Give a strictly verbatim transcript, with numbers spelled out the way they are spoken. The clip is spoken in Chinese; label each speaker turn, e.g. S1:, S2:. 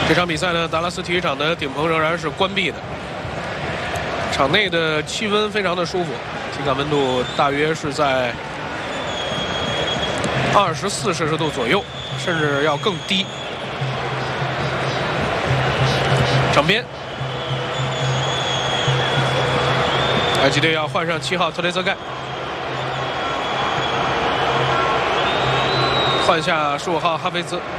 S1: 这场比赛呢，达拉斯体育场的顶棚仍然是关闭的，场内的气温非常的舒服，体感温度大约是在二十四摄氏度左右，甚至要更低。场边，埃及队要换上七号特雷泽盖，换下十五号哈菲兹。